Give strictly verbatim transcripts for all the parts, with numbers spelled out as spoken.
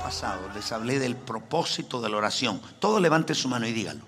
pasado les hablé del propósito de la oración. Todo levante su mano y dígalo.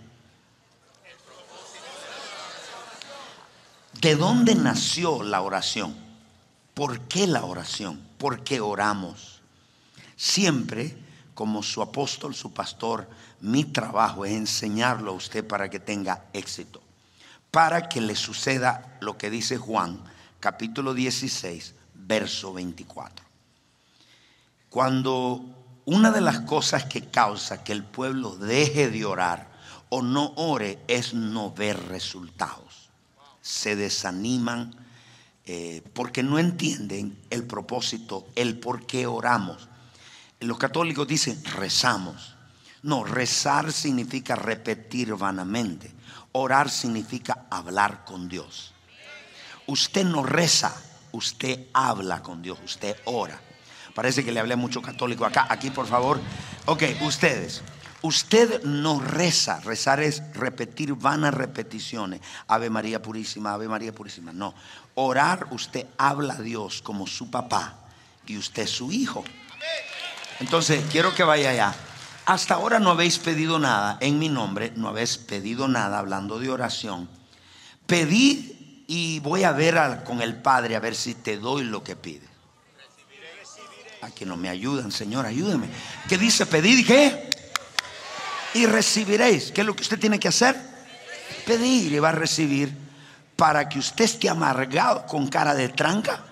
¿De dónde nació la oración? ¿Por qué la oración? ¿Por qué oramos? Siempre, como su apóstol, su pastor, mi trabajo es enseñarlo a usted para que tenga éxito, para que le suceda lo que dice Juan, capítulo dieciséis, verso veinticuatro. Cuando una de las cosas que causa que el pueblo deje de orar o no ore es no ver resultados. Se desaniman eh, porque no entienden el propósito, el por qué oramos. Los católicos dicen rezamos. No, rezar significa repetir vanamente. Orar significa hablar con Dios. Usted no reza, usted habla con Dios, usted ora. Parece que le hablé mucho católico acá. Aquí, por favor. Ok, ustedes. Usted no reza. Rezar es repetir vanas repeticiones. Ave María Purísima, Ave María Purísima. No. Orar, usted habla a Dios como su papá y usted su hijo. Entonces, quiero que vaya allá. Hasta ahora no habéis pedido nada en mi nombre. No habéis pedido nada hablando de oración. Pedid y voy a ver a, con el Padre a ver si te doy lo que pides. Aquí no me ayudan, Señor, ayúdeme. ¿Qué dice? Pedid y ¿qué? Y recibiréis. ¿Qué es lo que usted tiene que hacer? Pedir y va a recibir. Para que usted esté amargado con cara de tranca.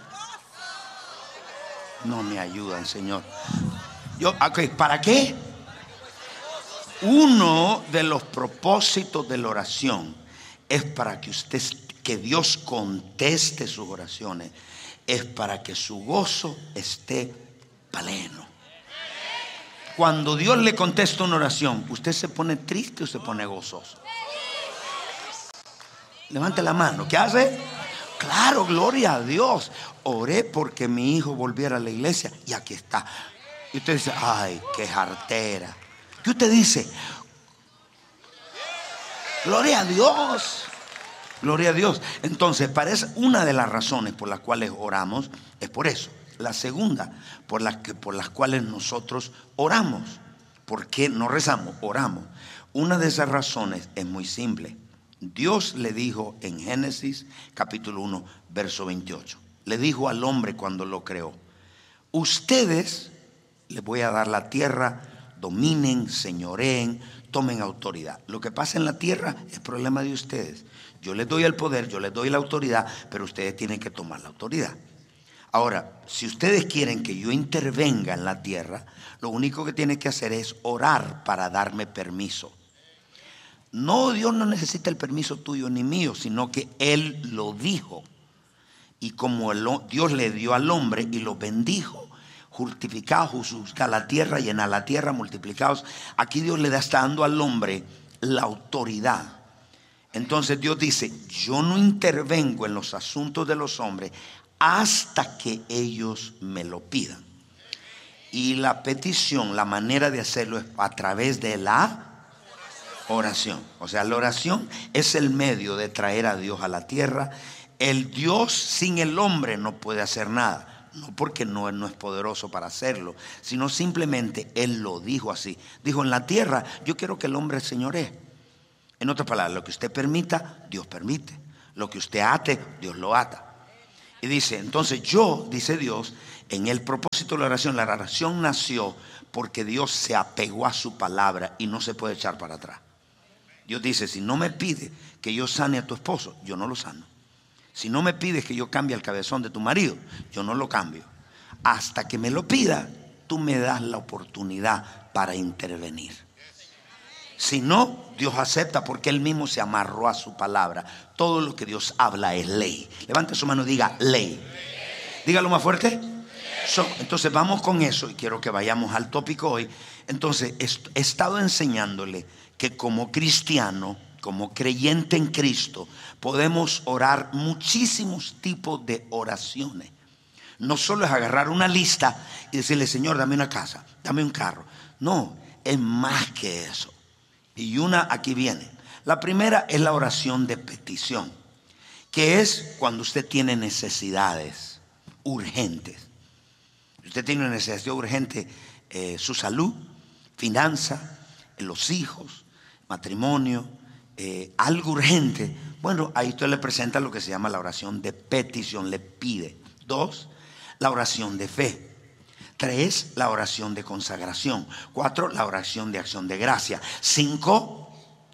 No me ayudan, Señor. Yo, okay, ¿para qué? Uno de los propósitos de la oración es para que usted, que Dios conteste sus oraciones, es para que su gozo esté pleno. Cuando Dios le contesta una oración, ¿usted se pone triste o se pone gozoso? Levante la mano. ¿Qué hace? Claro, gloria a Dios. Oré porque mi hijo volviera a la iglesia y aquí está. Y usted dice, ay, qué jartera. ¿Qué usted dice? Gloria a Dios. Gloria a Dios. Entonces, parece una de las razones por las cuales oramos es por eso. La segunda, por las que, por las cuales nosotros oramos. ¿Por qué no rezamos? Oramos. Una de esas razones es muy simple. Dios le dijo en Génesis capítulo uno, verso veintiocho. Le dijo al hombre cuando lo creó: ustedes les voy a dar la tierra, dominen, señoreen, tomen autoridad. Lo que pasa en la tierra es problema de ustedes. Yo les doy el poder, yo les doy la autoridad, pero ustedes tienen que tomar la autoridad. Ahora, si ustedes quieren que yo intervenga en la tierra, lo único que tienen que hacer es orar para darme permiso. No, Dios no necesita el permiso tuyo ni mío, sino que Él lo dijo. Y como el, Dios le dio al hombre y lo bendijo, justificados, justificar la tierra, llenar la tierra, multiplicados. Aquí Dios le da, está dando al hombre la autoridad. Entonces Dios dice: yo no intervengo en los asuntos de los hombres hasta que ellos me lo pidan. Y la petición, la manera de hacerlo es a través de la oración. O sea, la oración es el medio de traer a Dios a la tierra. El Dios sin el hombre no puede hacer nada. No porque no, no es poderoso para hacerlo, sino simplemente Él lo dijo así. Dijo: en la tierra yo quiero que el hombre señoree. En otras palabras, lo que usted permita, Dios permite. Lo que usted ate, Dios lo ata. Y dice, entonces yo, dice Dios, en el propósito de la oración, la oración nació porque Dios se apegó a su palabra y no se puede echar para atrás. Dios dice: si no me pide que yo sane a tu esposo, yo no lo sano. Si no me pides que yo cambie el cabezón de tu marido, yo no lo cambio. Hasta que me lo pida, tú me das la oportunidad para intervenir. Si no, Dios acepta porque Él mismo se amarró a su palabra. Todo lo que Dios habla es ley. Levante su mano y diga ley. Dígalo más fuerte. So, entonces vamos con eso y quiero que vayamos al tópico hoy. Entonces he estado enseñándole que como cristiano, como creyente en Cristo, podemos orar muchísimos tipos de oraciones. No solo es agarrar una lista y decirle: Señor, dame una casa, dame un carro. No, es más que eso. Y una aquí viene. La primera es la oración de petición, que es cuando usted tiene necesidades urgentes. Usted tiene una necesidad urgente, eh, su salud, finanzas, los hijos, matrimonio, eh, algo urgente. Bueno, ahí usted le presenta lo que se llama la oración de petición, le pide. Dos, la oración de fe. Tres, la oración de consagración. Cuatro, la oración de acción de gracia. Cinco,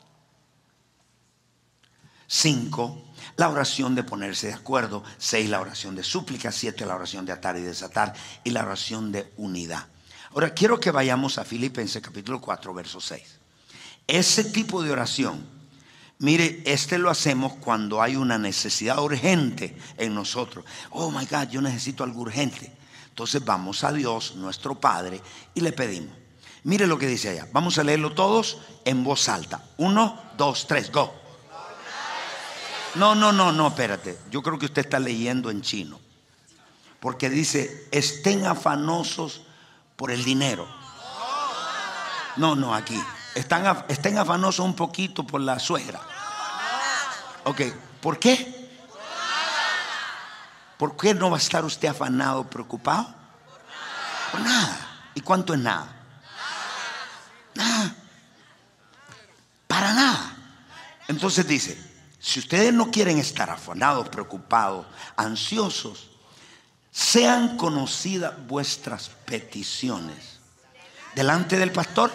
cinco, la oración de ponerse de acuerdo. Seis, la oración de súplica. Siete, la oración de atar y desatar. Y la oración de unidad. Ahora quiero que vayamos a Filipenses capítulo cuatro, verso seis. Ese tipo de oración, mire, este lo hacemos cuando hay una necesidad urgente en nosotros. Oh my God, yo necesito algo urgente. Entonces vamos a Dios, nuestro Padre, y le pedimos. Mire lo que dice allá. Vamos a leerlo todos en voz alta. Uno, dos, tres, go. No, no, no, no, espérate. Yo creo que usted está leyendo en chino. Porque dice, estén afanosos por el dinero. No, no, aquí. Están, estén afanosos un poquito por la suegra. Ok, ¿por qué? ¿Por qué no va a estar usted afanado, preocupado? Por nada. ¿Y cuánto es nada? Nada. Para nada. Entonces dice, si ustedes no quieren estar afanados, preocupados, ansiosos, sean conocidas vuestras peticiones delante del pastor,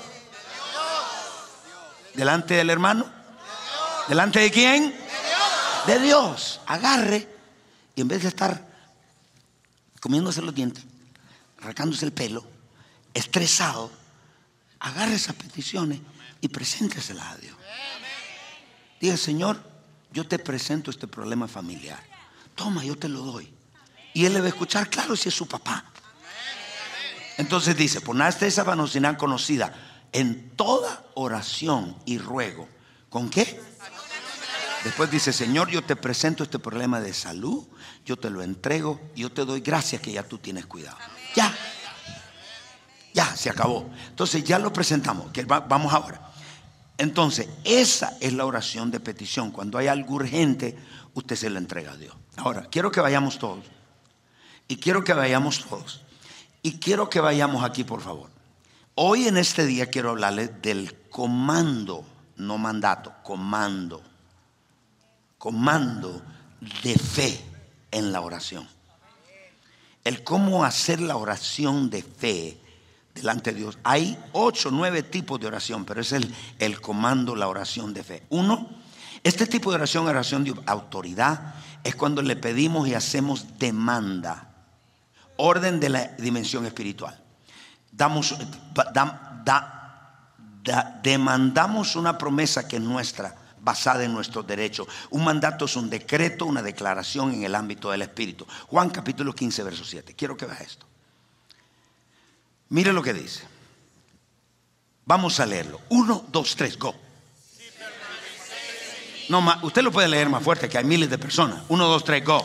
delante del hermano, delante de quién, de Dios. Agarre y en vez de estar comiéndose los dientes, arrancándose el pelo, estresado, agarre esas peticiones y presénteselas a Dios. Diga, Señor, yo te presento este problema familiar. Toma, yo te lo doy. Y Él le va a escuchar, claro, si es su papá. Entonces dice, ponaste esa afanosidad conocida en toda oración y ruego. ¿Con qué? Después dice, Señor, yo te presento este problema de salud, yo te lo entrego, yo te doy gracias que ya tú tienes cuidado. Ya, ya, se acabó. Entonces ya lo presentamos, que vamos ahora. Entonces, esa es la oración de petición. Cuando hay algo urgente, usted se lo entrega a Dios. Ahora, quiero que vayamos todos. Y quiero que vayamos todos. Y quiero que vayamos aquí, por favor. Hoy en este día quiero hablarles del comando, no mandato, comando. Comando de fe en la oración. El cómo hacer la oración de fe delante de Dios. Hay ocho, nueve tipos de oración, pero es el, el comando, la oración de fe. Uno, este tipo de oración, oración de autoridad, es cuando le pedimos y hacemos demanda. Orden de la dimensión espiritual. Damos, da, da, da, demandamos una promesa que es nuestra, basada en nuestros derechos. Un mandato es un decreto, una declaración en el ámbito del espíritu. Juan capítulo quince, verso siete. Quiero que vea esto. Mire lo que dice. Vamos a leerlo. Uno, dos, tres, go. No, usted lo puede leer más fuerte, que hay miles de personas. Uno, dos, tres, go.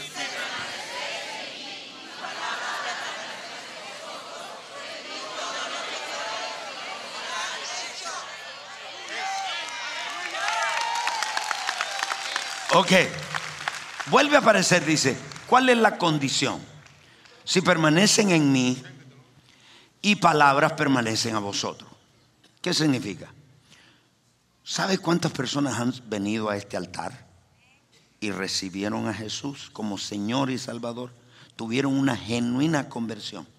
Ok, vuelve a aparecer, dice, ¿cuál es la condición? Si permanecen en mí y palabras permanecen a vosotros. ¿Qué significa? ¿Sabe cuántas personas han venido a este altar y recibieron a Jesús como Señor y Salvador? Tuvieron una genuina conversión.